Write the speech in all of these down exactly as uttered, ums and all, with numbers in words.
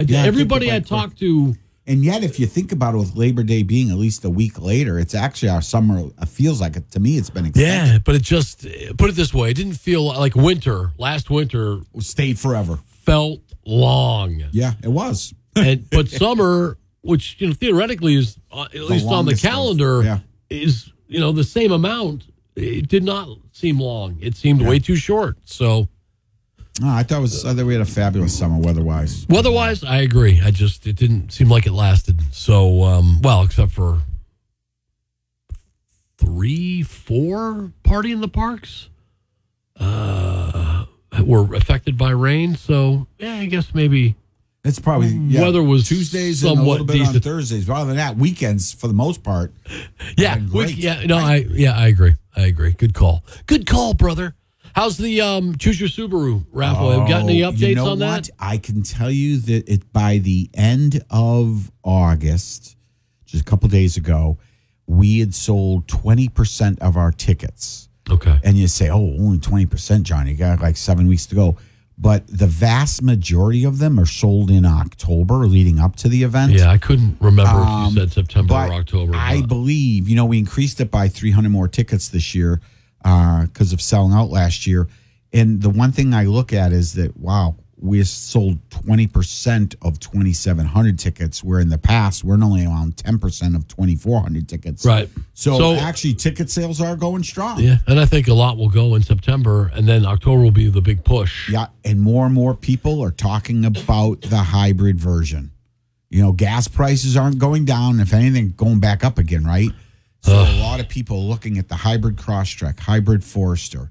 Yeah, everybody I talked to. And yet, if you think about it, with Labor Day being at least a week later, it's actually our summer. It feels like it to me. It's been extended. Yeah, but it just put it this way: it didn't feel like winter. Last winter It stayed forever. Felt long. Yeah, it was. and but summer, which you know theoretically is uh, at least on the calendar, yeah. is you know the same amount. It did not seem long. It seemed yeah. way too short. So. No, I thought it was. I thought we had a fabulous summer weather-wise. Weather-wise, I agree. I just it didn't seem like it lasted. So, um, well, except for three, four party in the parks uh, were affected by rain. So, yeah, I guess maybe it's probably yeah, weather was Tuesdays and a little bit decent. On Thursdays. But other than that, weekends for the most part. Yeah, we, yeah, no, I yeah, I agree. I agree. Good call. Good call, brother. How's the um, Choose Your Subaru raffle? Oh, Have you got any updates you know on what? that? I can tell you that it by the end of August, just a couple days ago, we had sold twenty percent of our tickets. Okay. And you say, oh, only twenty percent, John. You got like seven weeks to go. But the vast majority of them are sold in October leading up to the event. Yeah, I couldn't remember um, if you said September or October. I but. believe, you know, we increased it by three hundred more tickets this year. Because uh, of selling out last year. And the one thing I look at is that, wow, we sold twenty percent of twenty-seven hundred tickets, where in the past, we're only around ten percent of twenty-four hundred tickets. Right. So, so actually, ticket sales are going strong. Yeah, and I think a lot will go in September, and then October will be the big push. Yeah, and more and more people are talking about the hybrid version. You know, gas prices aren't going down. If anything, going back up again, right? So Ugh. a lot of people looking at the hybrid Crosstrek, hybrid Forester.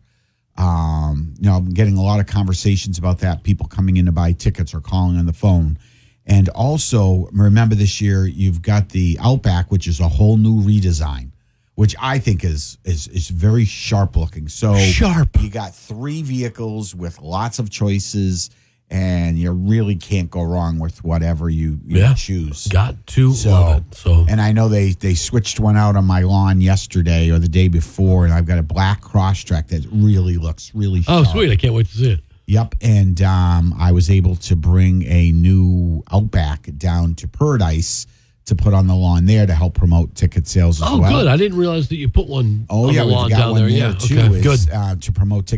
Um, you know, I'm getting a lot of conversations about that. People coming in to buy tickets or calling on the phone. And also, remember this year, you've got the Outback, which is a whole new redesign, which I think is is is very sharp looking. So sharp. You got three vehicles with lots of choices, and you really can't go wrong with whatever you, you yeah. choose. Got to so, love it. So, and I know they they switched one out on my lawn yesterday or the day before, and I've got a black Crosstrek that really looks really sharp. Oh, sweet. I can't wait to see it. Yep, and um, I was able to bring a new Outback down to Paradise to put on the lawn there to help promote ticket sales as oh, well. Oh, good. I didn't realize that you put one oh, on yeah, the lawn we've got down one there. there Yeah, too. okay, is, good. Uh, to promote ticket